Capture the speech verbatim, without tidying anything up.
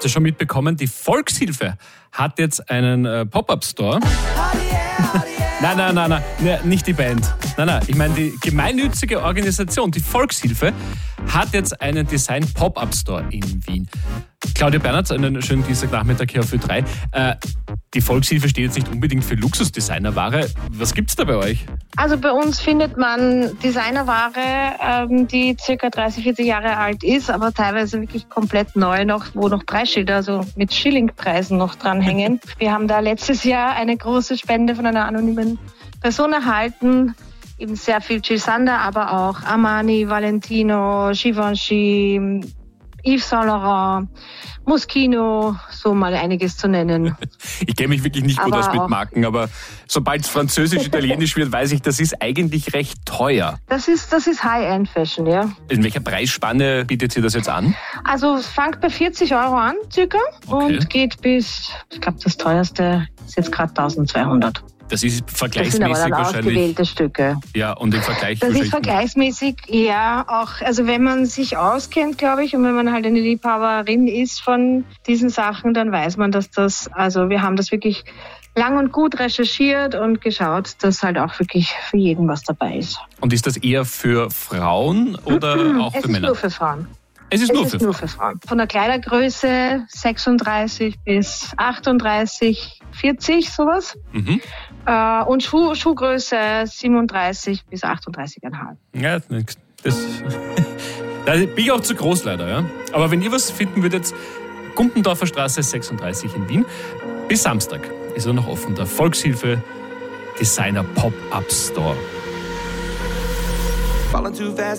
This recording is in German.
ihr schon mitbekommen, die Volkshilfe hat jetzt einen äh, Pop-Up-Store. Nein, nein, nein, nein, nein, nicht die Band. Nein, nein, ich meine die gemeinnützige Organisation, die Volkshilfe, hat jetzt einen Design-Pop-Up-Store in Wien. Claudia Bernhardt, einen schönen Dienstagnachmittag hier auf Ö drei. Äh, die Volkshilfe steht jetzt nicht unbedingt für Luxusdesignerware. Was gibt's da bei euch? Also bei uns findet man Designerware, ähm, die circa dreißig, vierzig Jahre alt ist, aber teilweise wirklich komplett neu noch, wo noch Preisschilder, also mit Schillingpreisen noch dranhängen. Wir haben da letztes Jahr eine große Spende von einer anonymen Person erhalten. Eben sehr viel Jil Sander, aber auch Armani, Valentino, Givenchy, Yves Saint Laurent, Moschino, so mal einiges zu nennen. Ich kenne mich wirklich nicht gut Aber aus mit auch- Marken, aber sobald es französisch, italienisch wird, weiß ich, das ist eigentlich recht teuer. Das ist, das ist High-End-Fashion, ja. In welcher Preisspanne bietet ihr das jetzt an? Also es fängt bei vierzig Euro an, circa, Okay. und geht bis, ich glaube, das teuerste ist jetzt gerade tausendzweihundert. Das ist Das sind aber vergleichsmäßig dann wahrscheinlich. ausgewählte Stücke. Ja, und im Vergleich Das ist wahrscheinlich. vergleichsmäßig, ja, auch, also wenn man sich auskennt, glaube ich, und wenn man halt eine Liebhaberin ist von diesen Sachen, dann weiß man, dass das, also wir haben das wirklich lang und gut recherchiert und geschaut, dass halt auch wirklich für jeden was dabei ist. Und ist das eher für Frauen oder auch Es für ist Männer? nur für Frauen. Es ist Es nur ist für nur Frauen. für Frauen. Von der Kleidergröße sechsunddreißig bis achtunddreißig, vierzig, sowas. Mhm. Äh, und Schuh, Schuhgröße siebenunddreißig bis achtunddreißig Komma fünf. Ja, das, da bin ich auch zu groß leider. Ja. Aber wenn ihr was finden würdet, Gumpendorfer Straße sechsunddreißig in Wien, bis Samstag ist er noch offen, der Volkshilfe Designer Pop-Up Store. Falling too fast.